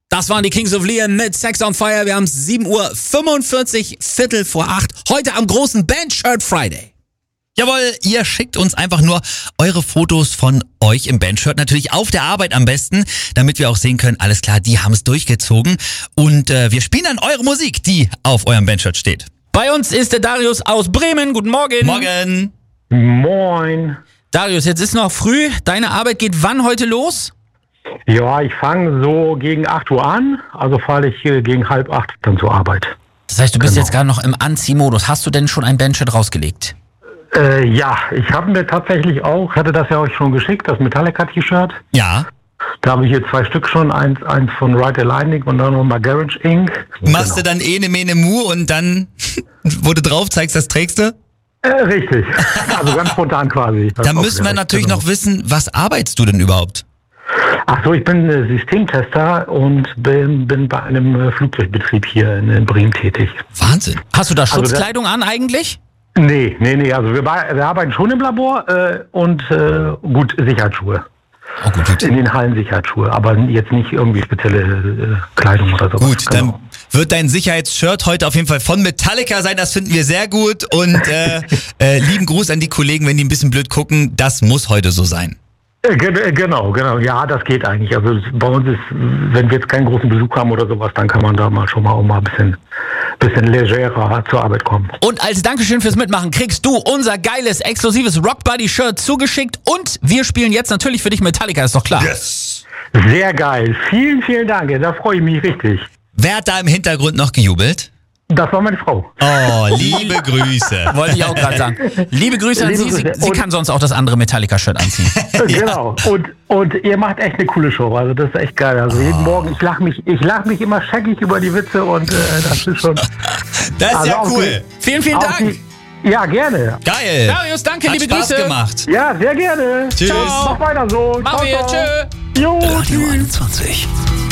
Das waren die Kings of Leon mit Sex on Fire. Wir haben es 7:45 Uhr, Viertel vor 8. Heute am großen Bandshirt Friday. Jawohl, ihr schickt uns einfach nur eure Fotos von euch im Bandshirt. Natürlich auf der Arbeit am besten, damit wir auch sehen können, alles klar, die haben es durchgezogen. Und wir spielen dann eure Musik, die auf eurem Bandshirt steht. Bei uns ist der Darius aus Bremen. Guten Morgen. Morgen. Moin. Darius, jetzt ist noch früh. Deine Arbeit geht wann heute los? Ja, ich fange so gegen 8 Uhr an, also fahre ich gegen 7:30 dann zur Arbeit. Das heißt, du bist jetzt gerade noch im Anziehmodus. Hast du denn schon ein Bandshirt rausgelegt? Ja, ich habe mir tatsächlich auch, hatte das ja euch schon geschickt, das Metallica-T-Shirt. Ja. Da habe ich hier 2 Stück schon, eins von Ride Lightning und dann nochmal Garage Inc. Machst du dann Ene Mene Mu und dann, wo du drauf zeigst, das trägst du? Richtig, also ganz spontan quasi. Da müssen wir natürlich noch wissen, was arbeitest du denn überhaupt? Ach so, ich bin Systemtester und bin bei einem Flugzeugbetrieb hier in Bremen tätig. Wahnsinn. Hast du da Schutzkleidung an eigentlich? Nee, also wir arbeiten schon im Labor und gut, Sicherheitsschuhe. Oh, gut. In den Hallen Sicherheitsschuhe, aber jetzt nicht irgendwie spezielle Kleidung oder so. Gut, dann wird dein Sicherheitsshirt heute auf jeden Fall von Metallica sein, das finden wir sehr gut und lieben Gruß an die Kollegen, wenn die ein bisschen blöd gucken, das muss heute so sein. Genau, ja, das geht eigentlich. Also bei uns ist, wenn wir jetzt keinen großen Besuch haben oder sowas, dann kann man da mal schon mal auch mal ein bisschen legerer zur Arbeit kommen. Und als Dankeschön fürs Mitmachen kriegst du unser geiles, exklusives Rockbuddy-Shirt zugeschickt und wir spielen jetzt natürlich für dich Metallica, ist doch klar. Yes! Sehr geil. Vielen, vielen Dank. Da freue ich mich richtig. Wer hat da im Hintergrund noch gejubelt? Das war meine Frau. Oh, liebe Grüße. Wollte ich auch gerade sagen. Liebe Grüße an Sie. Sie kann sonst auch das andere Metallica-Shirt anziehen. Genau. Und ihr macht echt eine coole Show. Also das ist echt geil. Also jeden Morgen, ich lach mich immer scheckig über die Witze und das ist schon... Das ist also ja cool. Vielen, vielen Dank. Ja, gerne. Geil. Darius, danke, Hat liebe Spaß Grüße. gemacht. Ja, sehr gerne. Tschüss. Mach weiter so. Machen wir. Ciao. Tschö. Jo, Radio tschüss. 21.